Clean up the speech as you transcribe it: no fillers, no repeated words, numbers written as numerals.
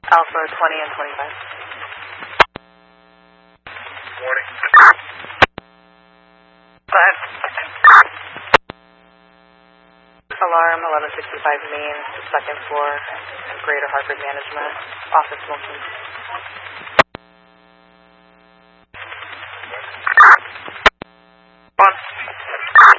Alpha 20 and 25. Morning. Go ahead. Alarm 1165 Main, second floor, Greater Hartford Management, office smoking.